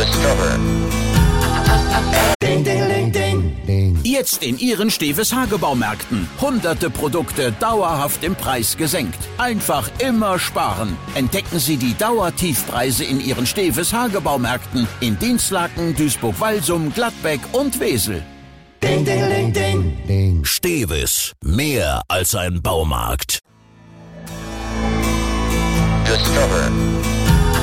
Discover. Ding, ding, ding, ding. Jetzt in Ihren Steves Hagebaumärkten. Hunderte Produkte dauerhaft im Preis gesenkt. Einfach immer sparen. Entdecken Sie die Dauertiefpreise in Ihren Steves Hagebaumärkten in Dinslaken, Duisburg-Walsum, Gladbeck und Wesel. Ding, ding, ding, ding, ding. Steves, mehr als ein Baumarkt. Discover.